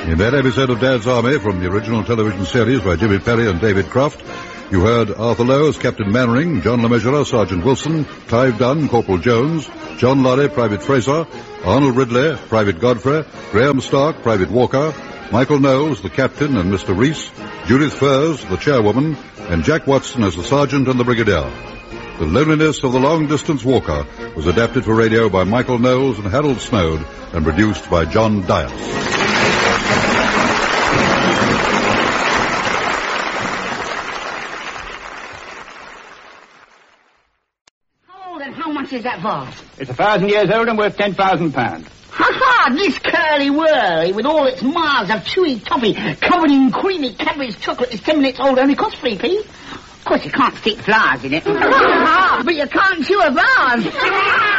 In that episode of Dad's Army from the original television series by Jimmy Perry and David Croft, you heard Arthur Lowe as Captain Mannering, John LeMessurier, Sergeant Wilson, Clive Dunn, Corporal Jones, John Lorry, Private Fraser, Arnold Ridley, Private Godfrey, Graham Stark, Private Walker, Michael Knowles, the Captain and Mr. Reese, Judith Furs, the Chairwoman, and Jack Watson as the Sergeant and the Brigadier. The Loneliness of the Long-Distance Walker was adapted for radio by Michael Knowles and Harold Snowd and produced by John Dias. Is that vase? It's 1,000 years old and worth £10,000. Ha-ha! This curly-whirly, with all its miles of chewy toffee covered in creamy Cadbury's chocolate, is 10 minutes old, only costs 3p. Of course, you can't stick flowers in it. But you can't chew a vase.